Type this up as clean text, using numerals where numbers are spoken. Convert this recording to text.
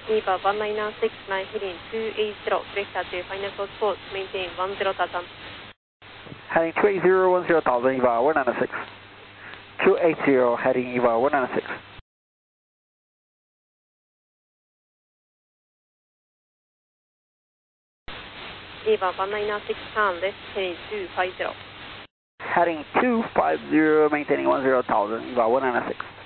EVA 1969 heading 280, direct to final code port, maintain 10,000. Heading 280, 10,000, EVA 196. 280, heading EVA 196. EVA 196 turn left, heading 250. Heading 250, maintaining 10,000, EVA 196.